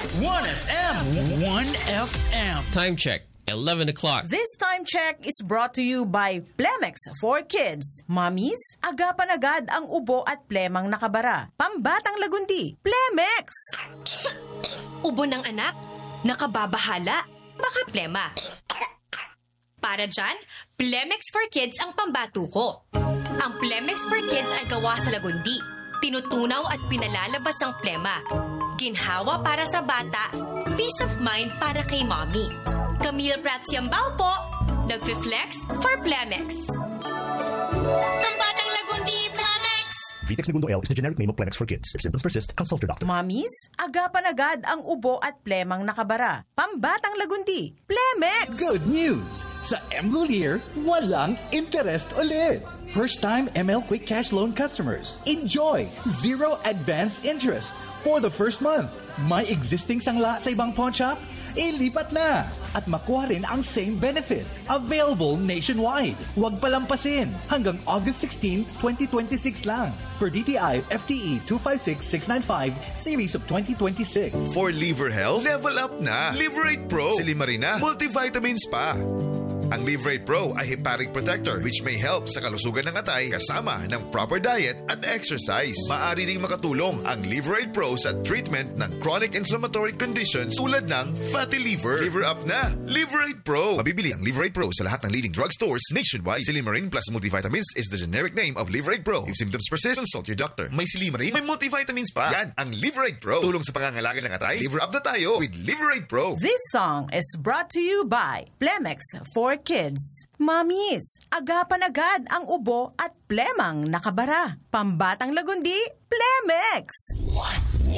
1FM. 1FM. Time check, 11 o'clock. This time check is brought to you by Plemex for Kids. Mommies, agapan agad ang ubo at plemang nakabara. Pambatang lagundi, Plemex! Ubo ng anak, nakababahala, baka plema. Para dyan, Plemex for Kids ang pambato ko. Ang Plemex for Kids ay gawa sa lagundi. Tinutunaw at pinalalabas ang plema. Ginhawa para sa bata, peace of mind para kay mommy. Camille Prats Yambao po, nagfi-flex for Plemex. Pambatang lagundi, Plemex! Vitex Segundo L is the generic name of Plemex for kids. If symptoms persist, consult your doctor. Mommies, agapan agad ang ubo at plemang nakabara. Pambatang lagundi, Plemex! Good news! Sa MGOL year, walang interest ulit. First-time ML Quick Cash Loan customers, enjoy zero advance interest for the first month. May existing sangla sa ibang pawn shop? Ilipat na! At makuha rin ang same benefit. Available nationwide. Huwag palampasin. Hanggang August 16, 2026 lang. Per DTI FTE 256695 Series of 2026. For liver health, level up na. Liverate Pro. Si Limarina, multivitamins pa. Ang Liverate Pro ay hepatic protector which may help sa kalusugan ng atay kasama ng proper diet at exercise. Maaari ring makatulong ang Liverate Pro sa treatment ng chronic inflammatory conditions tulad ng fatty liver. Liver up na! Liverate Pro! Mabibili ang Liverate Pro sa lahat ng leading drugstores nationwide. Silimarin plus multivitamins is the generic name of Liverate Pro. If symptoms persist, consult your doctor. May Silimarin, may multivitamins pa. Yan ang Liverate Pro. Tulong sa pangangalaga ng atay. Liver up na tayo with Liverate Pro. This song is brought to you by Plemex for Kids. Mommies, agapan agad ang ubo at plemang nakabara. Pambatang lagundi, Plemex!